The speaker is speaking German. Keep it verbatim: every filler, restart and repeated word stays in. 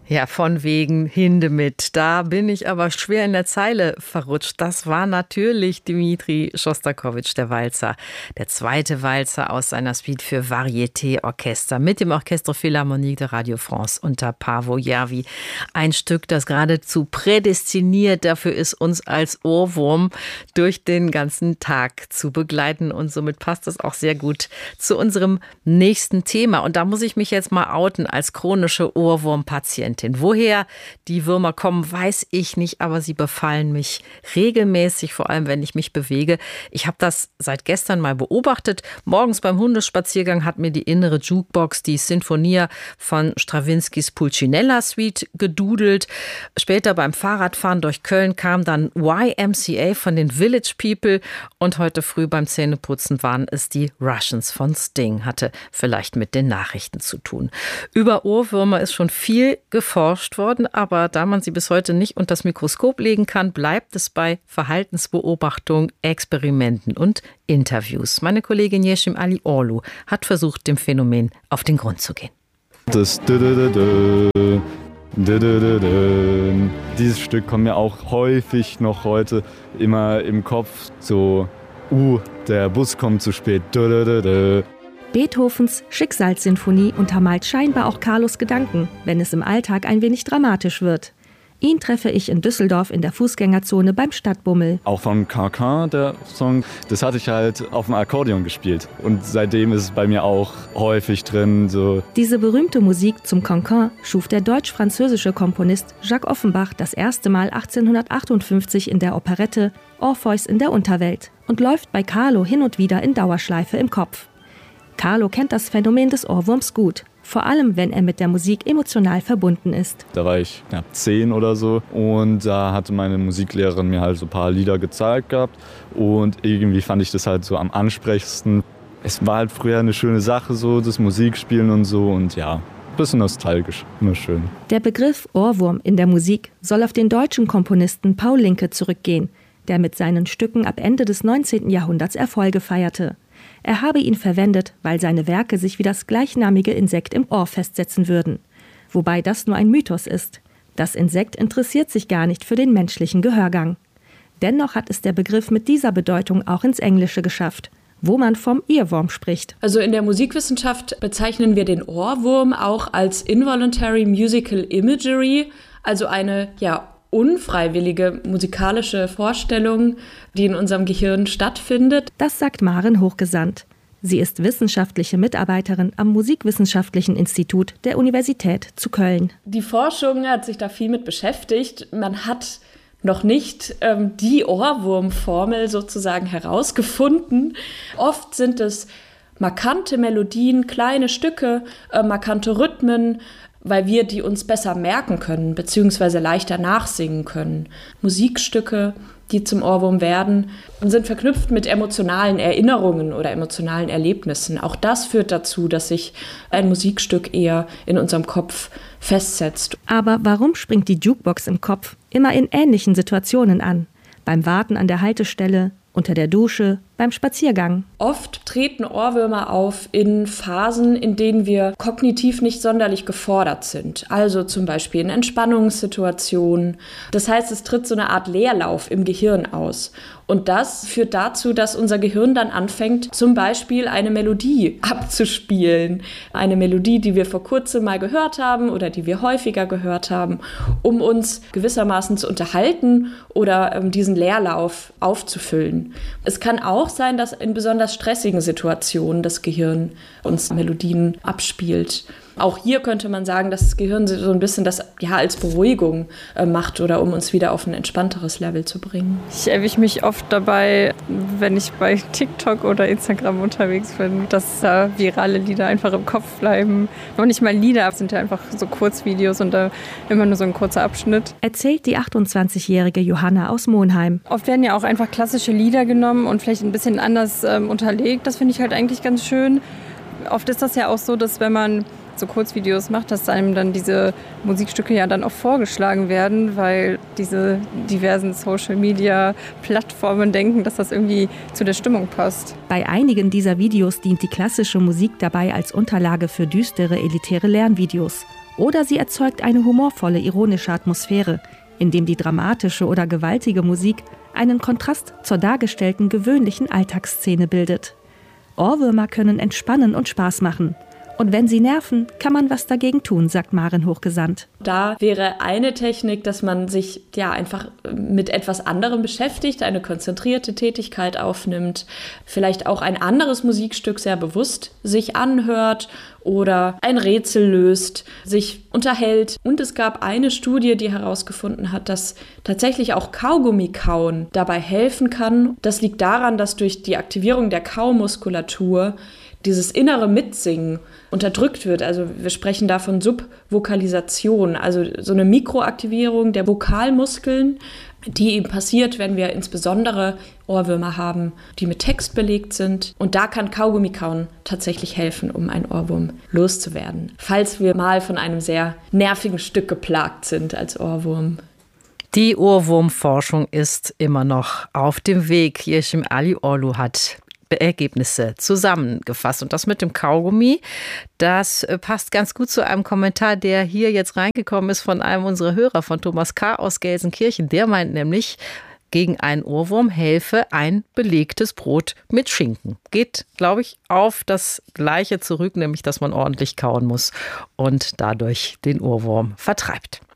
Ja, von wegen Hindemith. Da bin ich aber schwer in der Zeile verrutscht. Das war natürlich Dmitri Schostakowitsch, der Walzer. Der zweite Walzer aus seiner Suite für Varieté-Orchester mit dem Orchestre Philharmonique de Radio France unter Paavo Järvi. Ein Stück, das geradezu prädestiniert dafür ist, uns als Ohrwurm durch den ganzen Tag zu begleiten. Und somit passt es auch sehr gut zu unserem nächsten Thema. Und da muss ich mich jetzt mal outen als chronische Ohrwurmpatientin. Woher die Würmer kommen, weiß ich nicht, aber sie befallen mich regelmäßig, vor allem wenn ich mich bewege. Ich habe das seit gestern mal beobachtet. Morgens beim Hundespaziergang hat mir die innere Jukebox die Sinfonia von Strawinskys Pulcinella Suite gedudelt. Später beim Fahrradfahren durch Köln kam dann Y M C A von den Village People und heute früh beim Zähneputzen waren es die Russians von Sting. Hatte vielleicht mit den Nachrichten zu tun. Über Ohrwürmer ist schon viel geforscht worden, aber da man sie bis heute nicht unter das Mikroskop legen kann, bleibt es bei Verhaltensbeobachtung, Experimenten und Interviews. Meine Kollegin Yeşim Alioğlu hat versucht, dem Phänomen auf den Grund zu gehen. Das Dieses Stück kommt mir auch häufig noch heute immer im Kopf, so, uh, der Bus kommt zu spät. Beethovens Schicksalssinfonie untermalt scheinbar auch Carlos Gedanken, wenn es im Alltag ein wenig dramatisch wird. Ihn treffe ich in Düsseldorf in der Fußgängerzone beim Stadtbummel. Auch von Cancan, der Song, das hatte ich halt auf dem Akkordeon gespielt. Und seitdem ist es bei mir auch häufig drin. So. Diese berühmte Musik zum Cancan schuf der deutsch-französische Komponist Jacques Offenbach das erste Mal achtzehnhundertachtundfünfzig in der Operette Orpheus in der Unterwelt und läuft bei Carlo hin und wieder in Dauerschleife im Kopf. Carlo kennt das Phänomen des Ohrwurms gut, vor allem wenn er mit der Musik emotional verbunden ist. Da war ich knapp zehn oder so und da hatte meine Musiklehrerin mir halt so ein paar Lieder gezeigt gehabt und irgendwie fand ich das halt so am ansprechendsten. Es war halt früher eine schöne Sache, so das Musikspielen und so und ja, ein bisschen nostalgisch, immer schön. Der Begriff Ohrwurm in der Musik soll auf den deutschen Komponisten Paul Linke zurückgehen, der mit seinen Stücken ab Ende des neunzehnten Jahrhunderts Erfolge feierte. Er habe ihn verwendet, weil seine Werke sich wie das gleichnamige Insekt im Ohr festsetzen würden. Wobei das nur ein Mythos ist. Das Insekt interessiert sich gar nicht für den menschlichen Gehörgang. Dennoch hat es der Begriff mit dieser Bedeutung auch ins Englische geschafft, wo man vom Earworm spricht. Also in der Musikwissenschaft bezeichnen wir den Ohrwurm auch als Involuntary Musical Imagery, also eine, ja, unfreiwillige musikalische Vorstellung, die in unserem Gehirn stattfindet. Das sagt Maren Hochgesandt. Sie ist wissenschaftliche Mitarbeiterin am Musikwissenschaftlichen Institut der Universität zu Köln. Die Forschung hat sich da viel mit beschäftigt. Man hat noch nicht ähm, die Ohrwurmformel sozusagen herausgefunden. Oft sind es markante Melodien, kleine Stücke, äh, markante Rhythmen, weil wir die uns besser merken können, beziehungsweise leichter nachsingen können. Musikstücke, die zum Ohrwurm werden, sind verknüpft mit emotionalen Erinnerungen oder emotionalen Erlebnissen. Auch das führt dazu, dass sich ein Musikstück eher in unserem Kopf festsetzt. Aber warum springt die Jukebox im Kopf immer in ähnlichen Situationen an? Beim Warten an der Haltestelle, unter der Dusche, beim Spaziergang. Oft treten Ohrwürmer auf in Phasen, in denen wir kognitiv nicht sonderlich gefordert sind. Also zum Beispiel in Entspannungssituationen. Das heißt, es tritt so eine Art Leerlauf im Gehirn aus. Und das führt dazu, dass unser Gehirn dann anfängt, zum Beispiel eine Melodie abzuspielen. Eine Melodie, die wir vor kurzem mal gehört haben oder die wir häufiger gehört haben, um uns gewissermaßen zu unterhalten oder ähm, diesen Leerlauf aufzufüllen. Es kann auch sein, dass in besonders stressigen Situationen das Gehirn uns Melodien abspielt. Auch hier könnte man sagen, dass das Gehirn so ein bisschen das ja als Beruhigung äh, macht oder um uns wieder auf ein entspannteres Level zu bringen. Ich erwische mich oft dabei, wenn ich bei TikTok oder Instagram unterwegs bin, dass da virale Lieder einfach im Kopf bleiben. Noch nicht mal Lieder, sind ja einfach so Kurzvideos und da immer nur so ein kurzer Abschnitt. Erzählt die achtundzwanzigjährige Johanna aus Monheim. Oft werden ja auch einfach klassische Lieder genommen und vielleicht ein bisschen anders ähm, unterlegt. Das finde ich halt eigentlich ganz schön. Oft ist das ja auch so, dass wenn man so Kurzvideos macht, dass einem dann diese Musikstücke ja dann auch vorgeschlagen werden, weil diese diversen Social-Media-Plattformen denken, dass das irgendwie zu der Stimmung passt. Bei einigen dieser Videos dient die klassische Musik dabei als Unterlage für düstere, elitäre Lernvideos. Oder sie erzeugt eine humorvolle, ironische Atmosphäre, indem die dramatische oder gewaltige Musik einen Kontrast zur dargestellten gewöhnlichen Alltagsszene bildet. Ohrwürmer können entspannen und Spaß machen. Und wenn sie nerven, kann man was dagegen tun, sagt Maren Hochgesandt. Da wäre eine Technik, dass man sich ja einfach mit etwas anderem beschäftigt, eine konzentrierte Tätigkeit aufnimmt, vielleicht auch ein anderes Musikstück sehr bewusst sich anhört oder ein Rätsel löst, sich unterhält. Und es gab eine Studie, die herausgefunden hat, dass tatsächlich auch Kaugummi-Kauen dabei helfen kann. Das liegt daran, dass durch die Aktivierung der Kaumuskulatur dieses innere Mitsingen unterdrückt wird. Also wir sprechen da von Subvokalisation, also so eine Mikroaktivierung der Vokalmuskeln, die eben passiert, wenn wir insbesondere Ohrwürmer haben, die mit Text belegt sind. Und da kann Kaugummikauen tatsächlich helfen, um einen Ohrwurm loszuwerden, falls wir mal von einem sehr nervigen Stück geplagt sind als Ohrwurm. Die Ohrwurmforschung ist immer noch auf dem Weg. Yeşim Alioğlu hat Ergebnisse zusammengefasst. Und das mit dem Kaugummi, das passt ganz gut zu einem Kommentar, der hier jetzt reingekommen ist von einem unserer Hörer, von Thomas K. aus Gelsenkirchen. Der meint nämlich, gegen einen Ohrwurm helfe ein belegtes Brot mit Schinken. Geht, glaube ich, auf das Gleiche zurück, nämlich dass man ordentlich kauen muss und dadurch den Ohrwurm vertreibt.